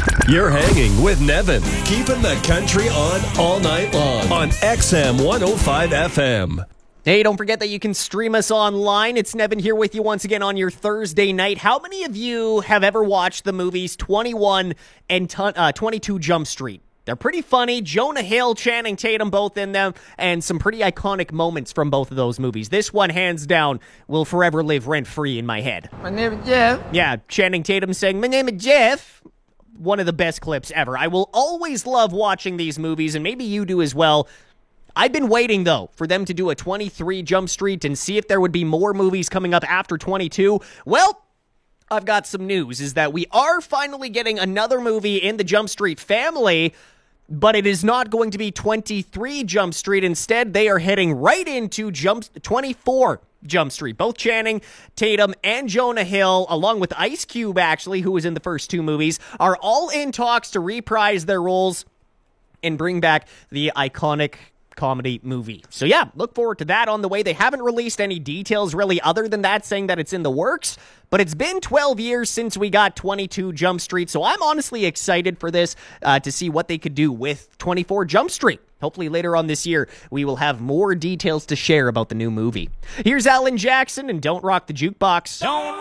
You're hanging with Nevin, keeping the country on all night long on XM 105 FM. Hey, don't forget that you can stream us online. It's Nevin here with you once again on your Thursday night. How many of you have ever watched the movies 21 and 22 Jump Street? They're pretty funny. Jonah Hill, Channing Tatum, both in them, and some pretty iconic moments from both of those movies. This one, hands down, will forever live rent-free in my head. My name is Jeff. Yeah, Channing Tatum saying, "My name is Jeff." One of the best clips ever. I will always love watching these movies, and maybe you do as well. I've been waiting, though, for them to do a 23 Jump Street and see if there would be more movies coming up after 22. Well, I've got some news, is that we are finally getting another movie in the Jump Street family, but it is not going to be 23 Jump Street. Instead, they are heading right into 24 Jump Street. Both Channing Tatum and Jonah Hill, along with Ice Cube, actually, who was in the first two movies, are all in talks to reprise their roles and bring back the iconic comedy movie. So yeah, look forward to that on the way. They haven't released any details really other than that, saying that it's in the works, but it's been 12 years since we got 22 Jump Street, so I'm honestly excited for this to see what they could do with 24 Jump Street. Hopefully later on this year, we will have more details to share about the new movie. Here's Alan Jackson and Don't Rock the Jukebox.